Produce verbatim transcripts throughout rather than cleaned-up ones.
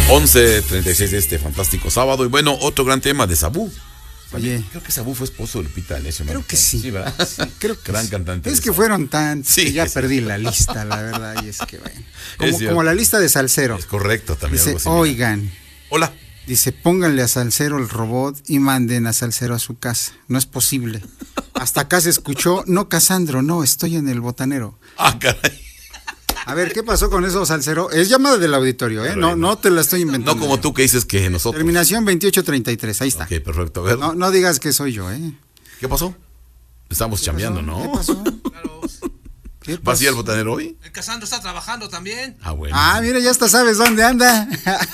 once treinta y seis de este fantástico sábado. Y bueno, otro gran tema de Sabú. Oye, creo que Sabú fue esposo de Lupita D'Alessio. Creo que sí. Sí, ¿verdad? Sí, creo que gran sí. cantante. Es que fueron tan... Sí, que ya sí. perdí la lista, la verdad. Y es que, bueno. Como, Es como la lista de Salsero. Es correcto, también. Dice, algo así, oigan. Hola. Dice, pónganle a Salsero el robot y manden a Salsero a su casa. No es posible. Hasta acá se escuchó, no, Casandro, no, estoy en el botanero. Ah, caray. A ver, ¿qué pasó con eso, Salsero? Es llamada del auditorio, ¿eh? No, no te la estoy inventando. No como tú que dices que nosotros. Terminación veintiocho treinta y tres, ahí está. Ok, perfecto. A ver. No, no digas que soy yo, ¿eh? ¿Qué pasó? Estamos chambeando, ¿no? ¿Qué pasó? Claro. ¿Qué ¿Va a ir al pasó? botanero hoy? El Casandro está trabajando también. Ah, bueno. Ah, mira, ya hasta sabes dónde anda.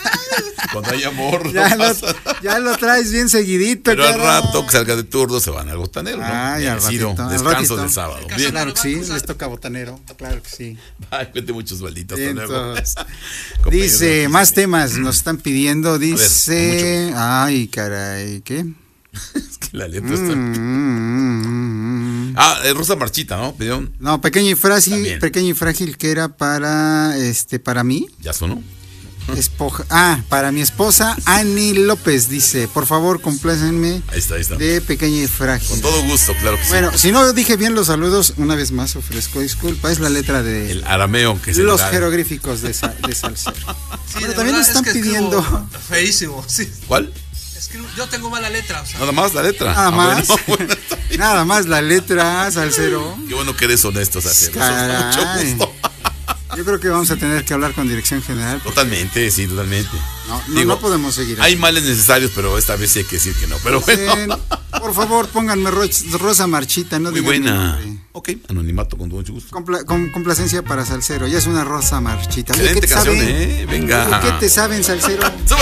Cuando hay amor, ya, no lo, pasa. ya lo traes bien seguidito. Pero al cara. rato que salga de turno se van al botanero, ¿no? Ay, al Merecido. ratito, al Descanso ratito. del sábado. El Bien. Claro que sí, les toca botanero. Claro que sí. Ay, cuente muchos malditos. Hasta luego. Entonces, Compañeros dice, de más Disney. temas nos están pidiendo. Dice, con ay, caray, ¿qué? Es que la letra está. Mm, mm, mm, mm. Ah, eh, Rosa Marchita, ¿no? Pidieron. No, pequeño y frágil, También. pequeño y frágil que era para, este, para mí. ¿Ya sonó? Espoja, ah, para mi esposa Ani López, dice, por favor, complácenme Ahí está, ahí está. de pequeña y frágil. Con todo gusto, claro que Bueno, sí. si no dije bien los saludos, una vez más ofrezco disculpa, es la letra de El arameo que se los le da. jeroglíficos de, sa- de Salsero. Sí, Bueno, de también nos verdad, están es que pidiendo- escribo feísimo, sí. ¿Cuál? Escribo- yo tengo mala letra, o sea. Nada más la letra. Nada Ah, más, bueno, bueno, está bien. nada más la letra, Salsero. Qué bueno que eres honesto, Salsero. Eso es Caray. mucho gusto. Yo creo que vamos a tener que hablar con Dirección General. porque Totalmente, sí, totalmente. No, no, Digo, no podemos seguir Hay así. males necesarios, pero esta vez sí hay que decir que no. Pero bueno. Dicen, por favor, pónganme Ro- Rosa Marchita, no Muy digan mi buena. nombre. Ok, anonimato con mucho gusto. Compla- con complacencia para Salsero, ya es una Rosa Marchita. Oye, ¿qué Excelente te canción, saben? ¿eh? Venga. Oye, ¿qué te saben, Salsero? Súbele.